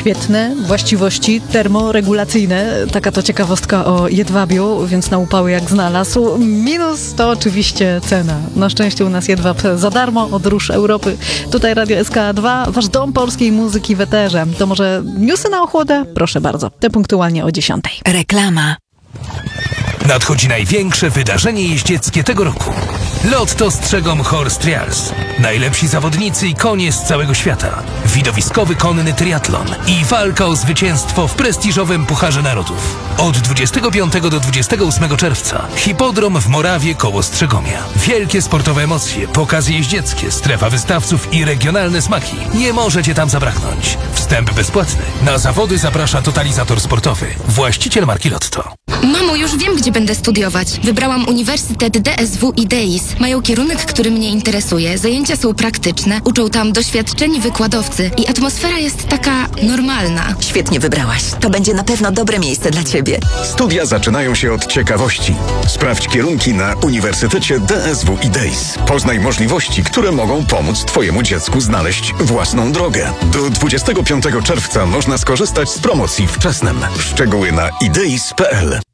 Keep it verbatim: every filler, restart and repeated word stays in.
świetne właściwości termoregulacyjne. Taka to ciekawostka o jedwabiu, więc na upały jak znalazł. Minus to oczywiście cena. Na szczęście u nas jedwab za darmo od Róż Europy. Tutaj Radio S K dwa, wasz dom polskiej muzyki w eterze. To może newsy na ochłodę? Proszę bardzo. Te punktualnie o dziesiątej. Reklama. Nadchodzi największe wydarzenie jeździeckie tego roku. Lotto Strzegom Horse Trials. Najlepsi zawodnicy i konie z całego świata. Widowiskowy konny triatlon i walka o zwycięstwo w prestiżowym Pucharze Narodów. Od dwudziestego piątego do dwudziestego ósmego czerwca. Hipodrom w Morawie koło Strzegomia. Wielkie sportowe emocje, pokazy jeździeckie, strefa wystawców i regionalne smaki. Nie możecie tam zabraknąć. Wstęp bezpłatny. Na zawody zaprasza Totalizator Sportowy. Właściciel marki Lotto. Mamo, już wiem, gdzie będę studiować. Wybrałam Uniwersytet D S W i D E I S. Mają kierunek, który mnie interesuje. Zajęcia są praktyczne, uczą tam doświadczeni wykładowcy i atmosfera jest taka normalna. Świetnie wybrałaś. To będzie na pewno dobre miejsce dla ciebie. Studia zaczynają się od ciekawości. Sprawdź kierunki na Uniwersytecie D S W i D E I S. Poznaj możliwości, które mogą pomóc twojemu dziecku znaleźć własną drogę. Do dwudziestego piątego czerwca można skorzystać z promocji wczesnym. Szczegóły na ideis kropka p l.